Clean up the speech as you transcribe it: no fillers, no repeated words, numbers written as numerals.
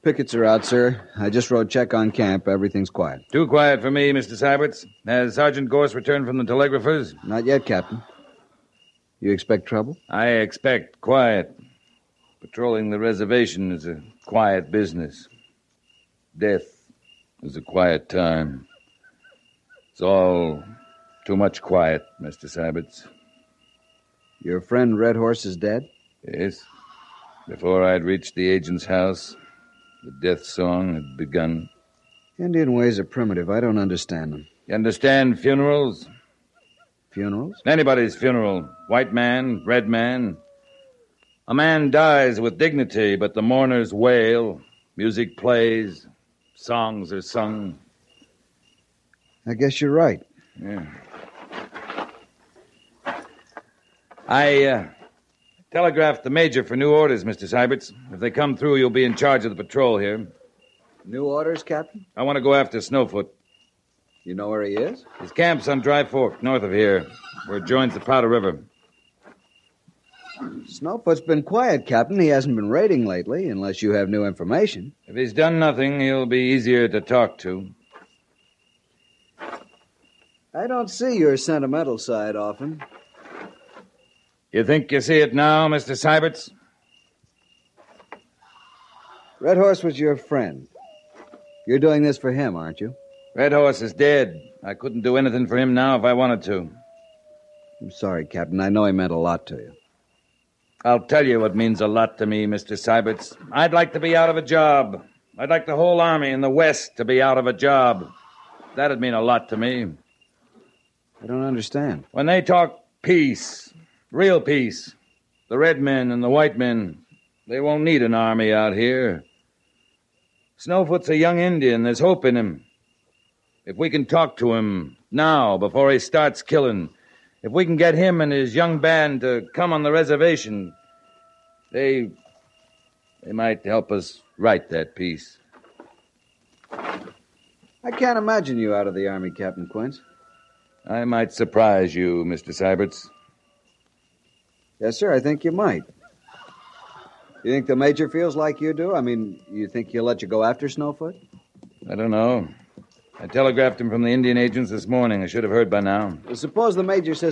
Pickets are out, sir. I just wrote check on camp. Everything's quiet. Too quiet for me, Mr. Syberts. Has Sergeant Gorse returned from the telegraphers? Not yet, Captain. You expect trouble? I expect quiet. Patrolling the reservation is a quiet business. Death is a quiet time. It's all too much quiet, Mr. Syberts. Your friend Red Horse is dead? Yes. Before I'd reached the agent's house, the death song had begun. Indian ways are primitive. I don't understand them. You understand funerals? Funerals? Anybody's funeral. White man, red man. A man dies with dignity, but the mourners wail. Music plays. Songs are sung. I guess you're right. Yeah. I telegraphed the major for new orders, Mr. Syberts. If they come through, you'll be in charge of the patrol here. New orders, Captain? I want to go after Snowfoot. You know where he is? His camp's on Dry Fork, north of here, where it joins the Powder River. Snowfoot's been quiet, Captain. He hasn't been raiding lately, unless you have new information. If he's done nothing, he'll be easier to talk to. I don't see your sentimental side often. You think you see it now, Mr. Syberts? Red Horse was your friend. You're doing this for him, aren't you? Red Horse is dead. I couldn't do anything for him now if I wanted to. I'm sorry, Captain. I know he meant a lot to you. I'll tell you what means a lot to me, Mr. Syberts. I'd like to be out of a job. I'd like the whole army in the West to be out of a job. That'd mean a lot to me. I don't understand. When they talk peace, real peace, the red men and the white men, they won't need an army out here. Snowfoot's a young Indian. There's hope in him. If we can talk to him now, before he starts killing, if we can get him and his young band to come on the reservation, they might help us write that peace. I can't imagine you out of the Army, Captain Quince. I might surprise you, Mr. Syberts. Yes, sir, I think you might. You think the Major feels like you do? I mean, you think he'll let you go after Snowfoot? I don't know. I telegraphed him from the Indian agents this morning. I should have heard by now. Well, suppose the Major says